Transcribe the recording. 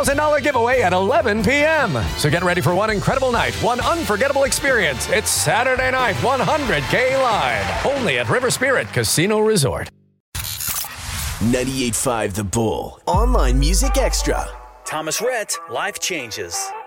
$1,000 giveaway at 11 p.m. So get ready for one incredible night, one unforgettable experience. It's Saturday night 100K Live, only at River Spirit Casino Resort. 98.5 The Bull. Online Music Extra. Thomas Rhett, Life Changes.